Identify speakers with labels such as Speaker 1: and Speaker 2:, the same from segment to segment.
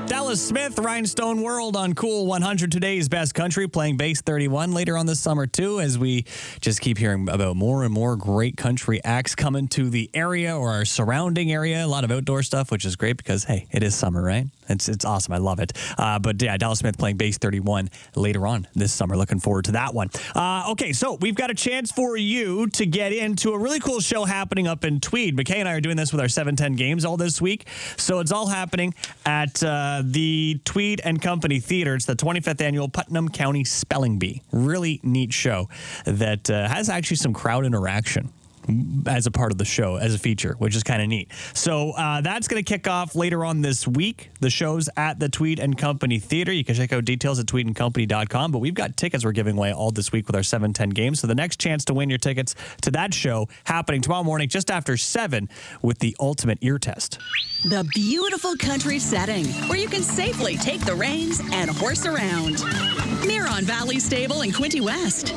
Speaker 1: Dallas Smith, Rhinestone World on Cool 100, today's best country, playing Base 31 later on this summer, too, as we just keep hearing about more and more great country acts coming to the area or our surrounding area. A lot of outdoor stuff, which is great because, hey, it is summer, right? It's awesome. I love it. But yeah, Dallas Smith playing Base 31 later on this summer. Looking forward to that one. Okay, so we've got a chance for you to get into a really cool show happening up in Tweed. McKay and I are doing this with our 710 games all this week. So it's all happening at the Tweed and Company Theater. It's the 25th annual Putnam County Spelling Bee. Really neat show that has actually some crowd interaction as a part of the show, as a feature, which is kind of neat. So that's going to kick off later on this week. The show's at the Tweed and Company Theater. You can check out details at tweedandcompany.com. But we've got tickets we're giving away all this week with our 710 games. So the next chance to win your tickets to that show happening tomorrow morning just after 7 with the Ultimate Ear Test.
Speaker 2: The beautiful country setting where you can safely take the reins and horse around. Miron Valley Stable in Quinte West.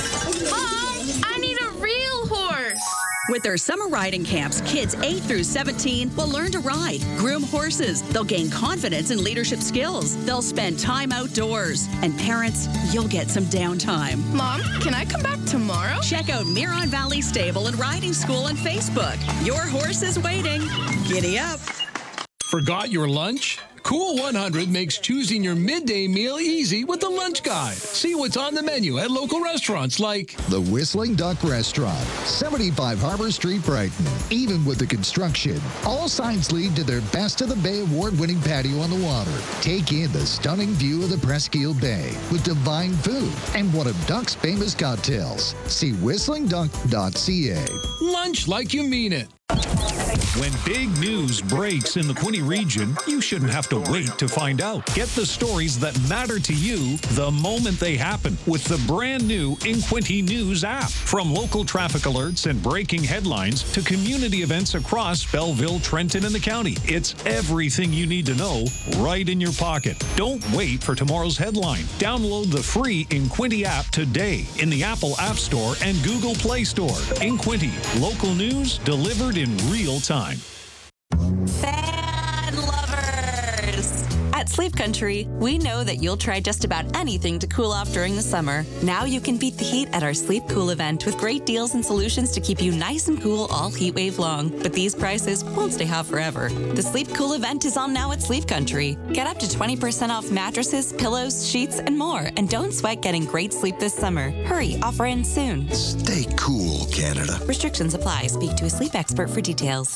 Speaker 3: Mom, I need a real horse.
Speaker 2: With their summer riding camps, kids 8 through 17 will learn to ride, groom horses. They'll gain confidence and leadership skills. They'll spend time outdoors. And parents, you'll get some downtime.
Speaker 3: Mom, can I come back tomorrow?
Speaker 2: Check out Miron Valley Stable and Riding School on Facebook. Your horse is waiting. Giddy up.
Speaker 4: Forgot your lunch? Cool 100 makes choosing your midday meal easy with the lunch guide. See what's on the menu at local restaurants like
Speaker 5: the Whistling Duck Restaurant, 75 Harbor Street, Brighton. Even with the construction, all signs lead to their Best of the Bay award-winning patio on the water. Take in the stunning view of the Presqu'île Bay with divine food and one of Duck's famous cocktails. See whistlingduck.ca.
Speaker 4: lunch like you mean it.
Speaker 6: When big news breaks in the Quinte region, you shouldn't have to wait to find out. Get the stories that matter to you the moment they happen with the brand new InQuinte News app. From local traffic alerts and breaking headlines to community events across Belleville, Trenton, and the county. It's everything you need to know right in your pocket. Don't wait for tomorrow's headline. Download the free InQuinte app today in the Apple App Store and Google Play Store. InQuinte, local news delivered in real time.
Speaker 7: Fan lovers! At Sleep Country, we know that you'll try just about anything to cool off during the summer. Now you can beat the heat at our Sleep Cool event with great deals and solutions to keep you nice and cool all heat wave long. But these prices won't stay hot forever. The Sleep Cool event is on now at Sleep Country. Get up to 20% off mattresses, pillows, sheets, and more. And don't sweat getting great sleep this summer. Hurry, offer ends soon.
Speaker 8: Stay cool, Canada.
Speaker 7: Restrictions apply. Speak to a sleep expert for details.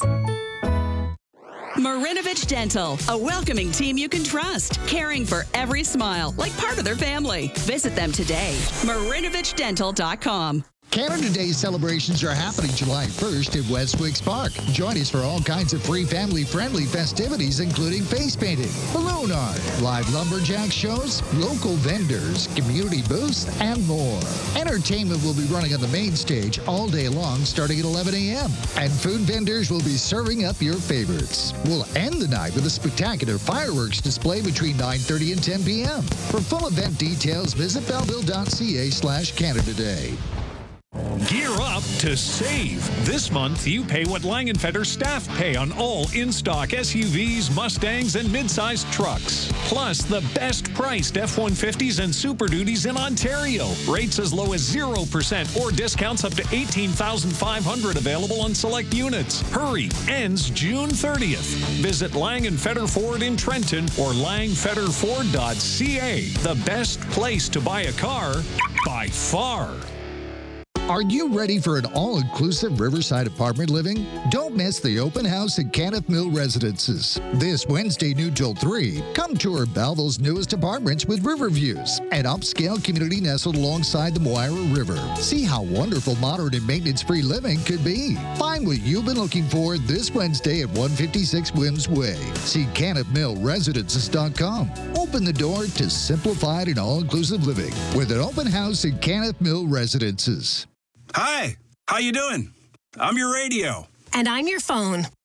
Speaker 2: Marinovich Dental, a welcoming team you can trust, caring for every smile like part of their family. Visit them today. MarinovichDental.com.
Speaker 5: Canada Day celebrations are happening July 1st at Westwicks Park. Join us for all kinds of free family-friendly festivities, including face painting, balloon art, live lumberjack shows, local vendors, community booths, and more. Entertainment will be running on the main stage all day long starting at 11 a.m. And food vendors will be serving up your favorites. We'll end the night with a spectacular fireworks display between 9:30 and 10 p.m. For full event details, visit belleville.ca/Canada Day.
Speaker 6: Gear up to save. This month, you pay what Langenfetter staff pay on all in-stock SUVs, Mustangs, and mid-sized trucks. Plus, the best-priced F-150s and Super Duties in Ontario. Rates as low as 0% or discounts up to $18,500 available on select units. Hurry, ends June 30th. Visit Langenfetter Ford in Trenton or langfetterford.ca. The best place to buy a car by far.
Speaker 5: Are you ready for an all-inclusive Riverside apartment living? Don't miss the open house at Kenneth Mill Residences. This Wednesday, noon till 3, come tour Belleville's newest apartments with river views, an upscale community nestled alongside the Moira River. See how wonderful modern and maintenance-free living could be. Find what you've been looking for this Wednesday at 156 Wims Way. See KennethMillResidences.com. Open the door to simplified and all-inclusive living with an open house at Kenneth Mill Residences.
Speaker 9: Hi, how you doing? I'm your radio.
Speaker 10: And I'm your phone.